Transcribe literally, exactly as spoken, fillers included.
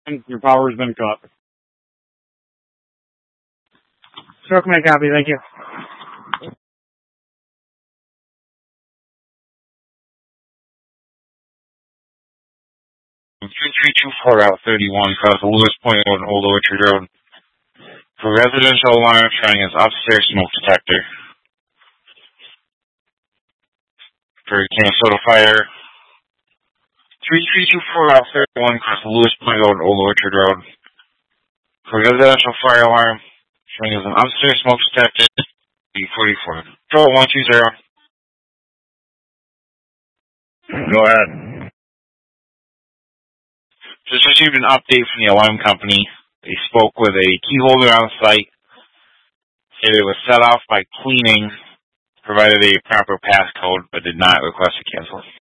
Your power's been cut. Stroke my copy, thank you. three three two four Route thirty-one, across the Lewis Point Road and Old Orchard Road. For residential alarm showing as upstairs smoke detector. For Canastota Fire. three three two four Route thirty-one, across the Lewis Point Road and Old Orchard Road. For residential fire alarm showing as an upstairs smoke detector. B forty-four. Control one two zero. Go ahead. Just received an update from the alarm company. They spoke with a key holder on site. Said it was set off by cleaning, provided a proper passcode, but did not request a cancel.